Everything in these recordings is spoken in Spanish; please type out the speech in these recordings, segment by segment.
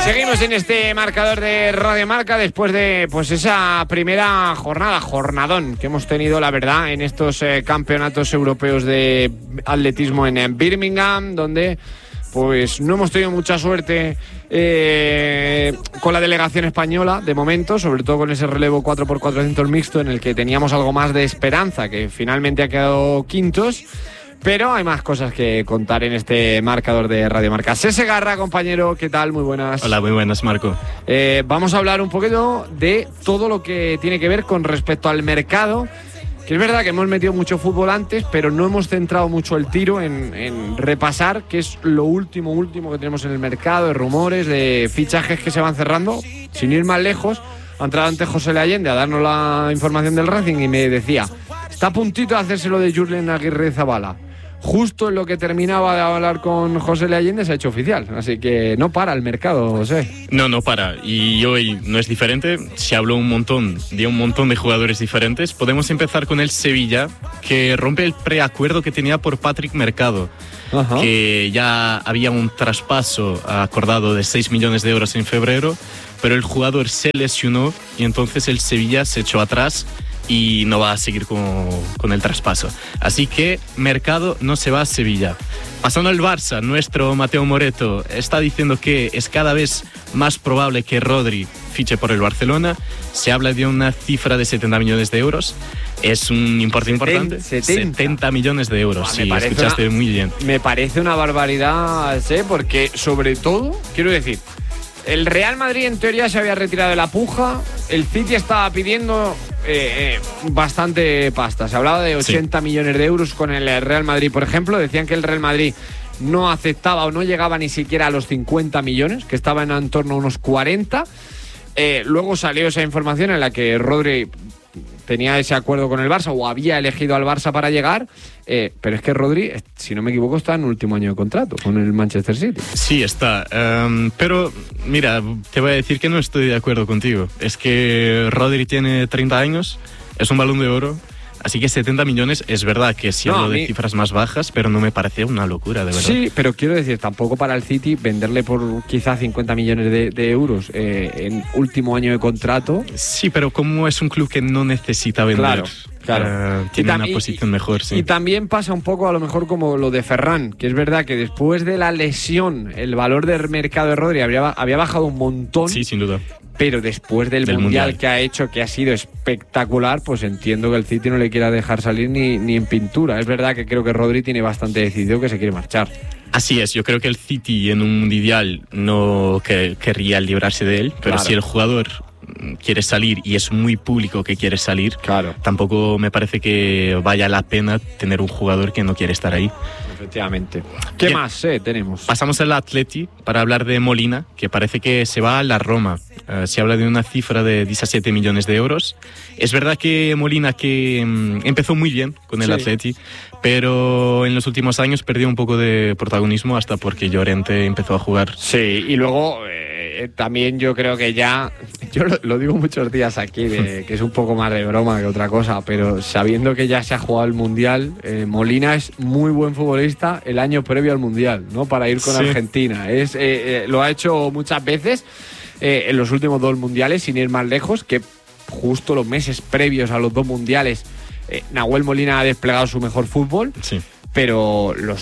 Seguimos en este marcador de Radio Marca después de esa primera jornadón que hemos tenido, la verdad, en estos campeonatos europeos de atletismo en Birmingham, donde pues no hemos tenido mucha suerte con la delegación española de momento, sobre todo con ese relevo 4x400 mixto en el que teníamos algo más de esperanza, que finalmente ha quedado quintos. Pero hay más cosas que contar en este marcador de Radio Marca. Sese Garra, compañero, ¿qué tal? Muy buenas. Hola, muy buenas, Marco. Vamos a hablar un poquito de todo lo que tiene que ver con respecto al mercado, que es verdad que hemos metido mucho fútbol antes, pero no hemos centrado mucho el tiro en repasar qué es lo último que tenemos en el mercado, de rumores, de fichajes que se van cerrando. Sin ir más lejos, ha entrado antes José Le Allende a darnos la información del Racing y me decía, está a puntito de hacerse lo de Julen Aguirre Zabala. Justo en lo que terminaba de hablar con José Le Allende se ha hecho oficial, así que no para el mercado, José. No para, y hoy no es diferente. Se habló un montón de jugadores diferentes. Podemos empezar con el Sevilla, que rompe el preacuerdo que tenía por Patrick Mercado. Ajá. Que ya había un traspaso acordado de 6 millones de euros en febrero, pero el jugador se lesionó y entonces el Sevilla se echó atrás y no va a seguir con el traspaso. Así que Mercado no se va a Sevilla. Pasando al Barça, nuestro Mateo Moreto está diciendo que es cada vez más probable que Rodri fiche por el Barcelona. Se habla de una cifra de 70 millones de euros. Es un importe importante. 70 millones de euros. Sí, escuchaste muy bien. Me parece una barbaridad, porque sobre todo, quiero decir, el Real Madrid en teoría se había retirado de la puja, el City estaba pidiendo bastante pasta, se hablaba de 80 millones de euros con el Real Madrid, por ejemplo. Decían que el Real Madrid no aceptaba o no llegaba ni siquiera a los 50 millones, que estaba en torno a unos 40. Luego salió esa información en la que Rodri tenía ese acuerdo con el Barça o había elegido al Barça para llegar, pero es que Rodri, si no me equivoco, está en último año de contrato con el Manchester City. Sí, está, pero mira, te voy a decir que no estoy de acuerdo contigo. Es que Rodri tiene 30 años, es un Balón de Oro, así que 70 millones es verdad que sí hablo de cifras más bajas, pero no me parece una locura, de verdad. Sí, pero quiero decir, tampoco para el City venderle por quizá 50 millones de euros en último año de contrato. Sí, pero como es un club que no necesita vender, claro. Tiene una posición mejor, sí. Y también pasa un poco a lo mejor como lo de Ferran, que es verdad que después de la lesión el valor del mercado de Rodri había bajado un montón. Sí, sin duda. Pero después del mundial que ha hecho, que ha sido espectacular, pues entiendo que el City no le quiera dejar salir ni en pintura. Es verdad que creo que Rodri tiene bastante decidido que se quiere marchar. Así es, yo creo que el City en un mundial no querría librarse de él, pero si el jugador quiere salir y es muy público que quiere salir, tampoco me parece que vaya la pena tener un jugador que no quiere estar ahí. Efectivamente. ¿Qué más tenemos? Pasamos al Atleti para hablar de Molina, que parece que se va a la Roma. Se habla de una cifra de 17 millones de euros. Es verdad que Molina que empezó muy bien con el Atleti, pero en los últimos años perdió un poco de protagonismo hasta porque Llorente empezó a jugar. Sí, y luego también yo creo que ya, yo lo digo muchos días aquí, que es un poco más de broma que otra cosa, pero sabiendo que ya se ha jugado el Mundial, Molina es muy buen futbolista el año previo al Mundial, ¿no? Para ir con Argentina. Lo ha hecho muchas veces en los últimos 2 mundiales, sin ir más lejos, que justo los meses previos a los 2 mundiales Nahuel Molina ha desplegado su mejor fútbol. Sí. Pero los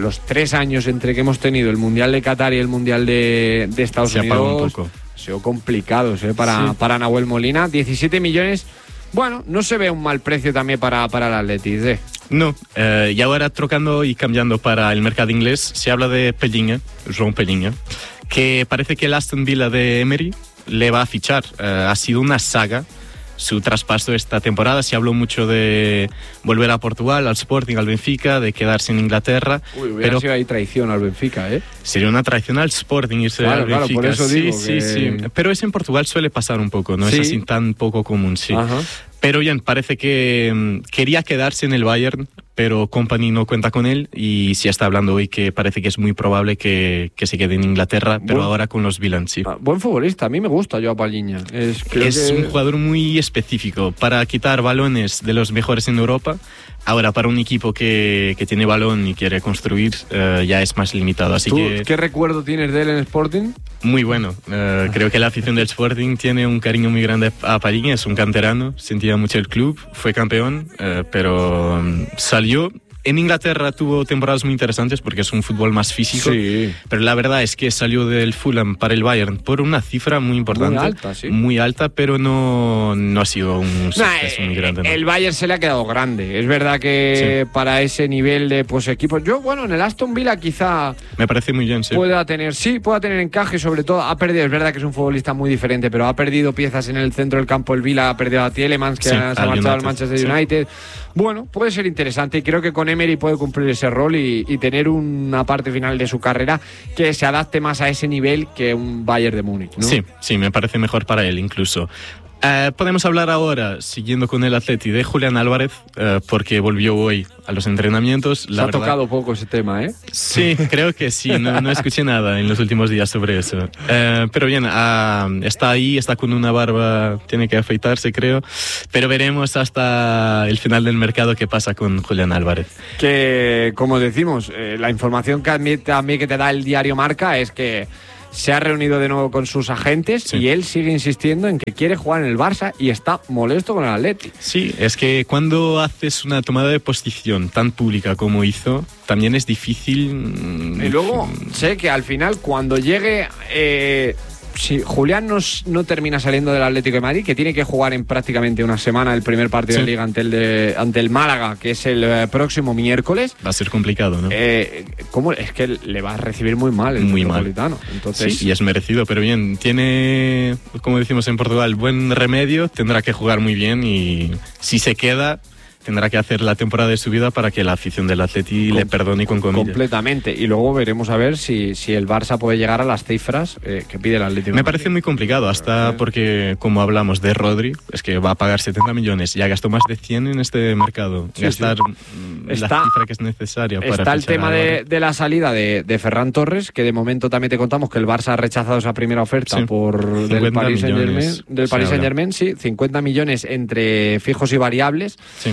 3 años entre que hemos tenido el Mundial de Qatar y el Mundial de Estados Unidos han sido complicados para Nahuel Molina. 17 millones, bueno, no se ve un mal precio también para el Atleti. No, y ahora trocando y cambiando para el mercado inglés, se habla de João Pellinha, que parece que el Aston Villa de Emery le va a fichar. Ha sido una saga su traspaso esta temporada. Se habló mucho de volver a Portugal, al Sporting, al Benfica, de quedarse en Inglaterra. Hubiera sido ahí traición al Benfica, ¿eh? Sería una traición al Sporting irse al Benfica. Claro, por eso digo sí. Pero eso en Portugal suele pasar un poco, no es así tan poco común, Ajá. Pero bien, parece que quería quedarse en el Bayern, pero Kompany no cuenta con él y se está hablando hoy que parece que es muy probable que se quede en Inglaterra, pero ahora con los Villans, sí. Buen futbolista, a mí me gusta João Pellinha. Es un jugador muy específico para quitar balones de los mejores en Europa, Ahora, para un equipo que tiene balón y quiere construir, ya es más limitado. Así que, ¿qué recuerdo tienes de él en Sporting? Muy bueno. Creo que la afición del Sporting tiene un cariño muy grande a Palhinha. Es un canterano, sentía mucho el club, fue campeón, pero salió. En Inglaterra tuvo temporadas muy interesantes porque es un fútbol más físico, sí. Pero la verdad es que salió del Fulham para el Bayern por una cifra muy importante. Muy alta, sí. Muy alta, pero no ha sido un suceso muy grande. ¿No? El Bayern se le ha quedado grande. Es verdad que para ese nivel de equipos... en el Aston Villa quizá... Me parece muy bien, sí. Pueda tener encaje, sobre todo. Ha perdido, es verdad que es un futbolista muy diferente, pero ha perdido piezas en el centro del campo el Villa, ha perdido a Tielemans, que se ha marchado al Manchester United. Bueno, puede ser interesante y creo que con Emery puede cumplir ese rol y tener una parte final de su carrera que se adapte más a ese nivel que un Bayern de Múnich, ¿no? Sí, me parece mejor para él incluso. Podemos hablar ahora, siguiendo con el Atleti, de Julián Álvarez, porque volvió hoy a los entrenamientos. Se ha tocado poco ese tema, ¿eh? Sí, creo que sí, no escuché nada en los últimos días sobre eso. Pero bien, está ahí, está con una barba, tiene que afeitarse, creo, pero veremos hasta el final del mercado qué pasa con Julián Álvarez. Que, como decimos, la información que también que te da el diario Marca es que se ha reunido de nuevo con sus agentes y él sigue insistiendo en que quiere jugar en el Barça y está molesto con el Atleti. Sí, es que cuando haces una tomada de posición tan pública como hizo, también es difícil. Y luego sé que al final cuando llegue... si Julián no termina saliendo del Atlético de Madrid, que tiene que jugar en prácticamente una semana el primer partido de Liga ante el Málaga, que es el próximo miércoles. Va a ser complicado, ¿no? ¿Cómo? Es que le va a recibir muy mal el Metropolitano. Entonces... Sí, y es merecido, pero bien, tiene, como decimos en Portugal, buen remedio, tendrá que jugar muy bien y si se queda... tendrá que hacer la temporada de su vida para que la afición del Atleti le perdone con comillas. Completamente. Y luego veremos a ver si el Barça puede llegar a las cifras que pide el Atlético. Me parece muy complicado, hasta porque, como hablamos de Rodri, es que va a pagar 70 millones. Ya gastó más de 100 en este mercado. Gastar la cifra que es necesaria para está el tema de la salida de Ferran Torres, que de momento también te contamos que el Barça ha rechazado esa primera oferta del Paris Saint-Germain. Sí, 50 millones entre fijos y variables. Sí.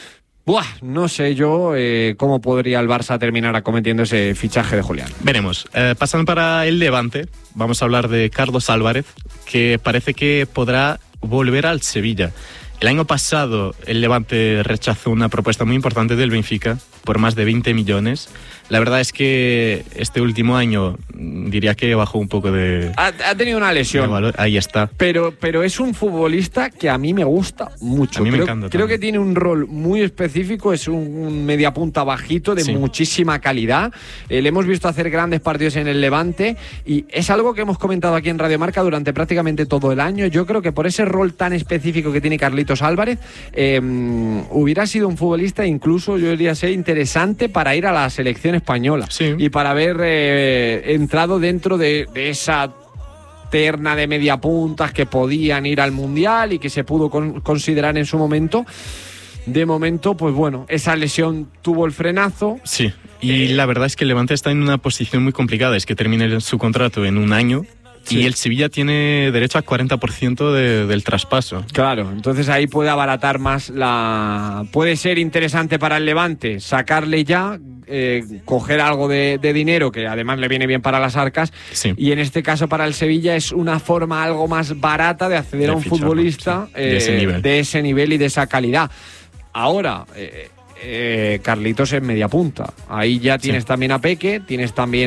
No sé yo cómo podría el Barça terminar acometiendo ese fichaje de Julián. Veremos. Pasando para el Levante, vamos a hablar de Carlos Álvarez, que parece que podrá volver al Sevilla. El año pasado el Levante rechazó una propuesta muy importante del Benfica por más de 20 millones. La verdad es que este último año diría que bajó un poco de... Ha tenido una lesión. Valor. Ahí está. Pero es un futbolista que a mí me gusta mucho. A mí me encanta. Creo que tiene un rol muy específico, es un mediapunta bajito de muchísima calidad. Le hemos visto hacer grandes partidos en el Levante y es algo que hemos comentado aquí en Radio Marca durante prácticamente todo el año. Yo creo que por ese rol tan específico que tiene Carlitos Álvarez, hubiera sido un futbolista incluso, yo diría, ser interesante para ir a la selección española y para haber entrado dentro de esa terna de mediapuntas que podían ir al Mundial y que se pudo considerar en su momento. De momento, pues bueno, esa lesión tuvo el frenazo. Sí, y la verdad es que el Levante está en una posición muy complicada, es que termine su contrato en un año. Sí. Y el Sevilla tiene derecho a 40% del traspaso. Claro, entonces ahí puede abaratar más Puede ser interesante para el Levante sacarle ya, coger algo de dinero que además le viene bien para las arcas. Sí. Y en este caso para el Sevilla es una forma algo más barata de acceder a un futbolista de ese nivel y de esa calidad. Ahora... Carlitos en media punta. Ahí ya tienes también a Peque, tienes también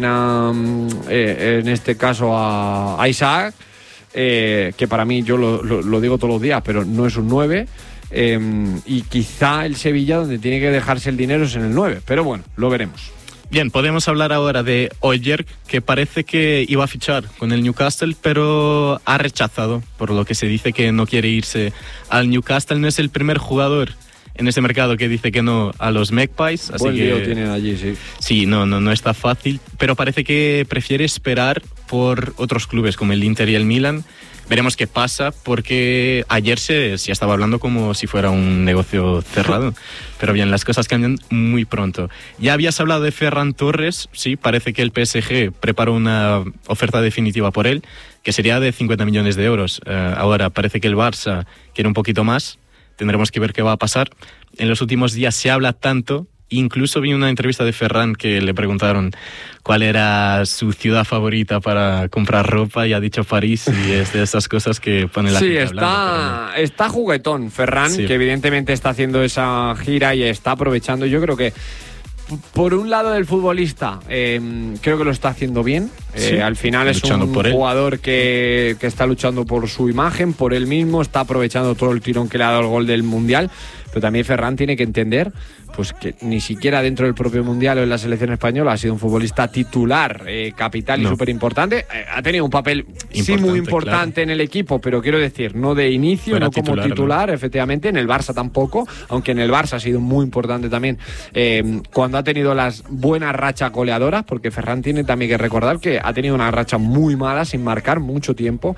en este caso a Isaac, que para mí, yo lo digo todos los días, pero no es un 9. Y quizá el Sevilla donde tiene que dejarse el dinero es en el 9, pero bueno, lo veremos. Bien, podemos hablar ahora de Højbjerg, que parece que iba a fichar con el Newcastle, pero ha rechazado, por lo que se dice que no quiere irse al Newcastle. No es el primer jugador en ese mercado que dice que no a los Magpies. Así buen lío que tienen allí, sí. Sí, no está fácil, pero parece que prefiere esperar por otros clubes como el Inter y el Milan. Veremos qué pasa, porque ayer se estaba hablando como si fuera un negocio cerrado. Pero bien, las cosas cambian muy pronto. Ya habías hablado de Ferran Torres. Sí, parece que el PSG preparó una oferta definitiva por él, que sería de 50 millones de euros. Ahora parece que el Barça quiere un poquito más, tendremos que ver qué va a pasar. En los últimos días se habla tanto. Incluso vi una entrevista de Ferran que le preguntaron cuál era su ciudad favorita para comprar ropa y ha dicho París, y es de esas cosas que pone la gente hablando. Sí, está juguetón Ferran, sí, que evidentemente está haciendo esa gira y está aprovechando. Yo creo que por un lado del futbolista, creo que lo está haciendo bien. Sí, al final es un jugador que está luchando por su imagen, por él mismo, está aprovechando todo el tirón que le ha dado el gol del Mundial. Pero también Ferran tiene que entender pues que ni siquiera dentro del propio Mundial o en la selección española ha sido un futbolista titular, capital y súper importante. Ha tenido un papel muy importante en el equipo, pero quiero decir, no de inicio, no como titular, efectivamente. En el Barça tampoco, aunque en el Barça ha sido muy importante también cuando ha tenido las buenas rachas goleadoras, porque Ferran tiene también que recordar que ha tenido una racha muy mala sin marcar mucho tiempo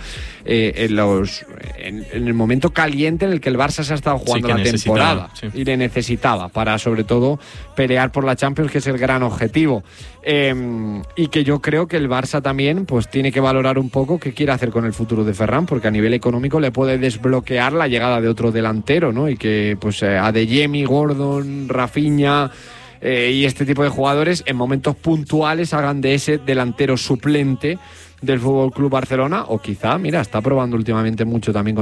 en el momento caliente en el que el Barça se ha estado jugando la temporada y le necesitaba para sobre todo pelear por la Champions, que es el gran objetivo. Y que yo creo que el Barça también pues tiene que valorar un poco qué quiere hacer con el futuro de Ferran, porque a nivel económico le puede desbloquear la llegada de otro delantero, ¿no? Y que pues Adeyemi, Gordon, Rafinha y este tipo de jugadores en momentos puntuales hagan de ese delantero suplente del Fútbol Club Barcelona, o quizá, mira, está probando últimamente mucho también con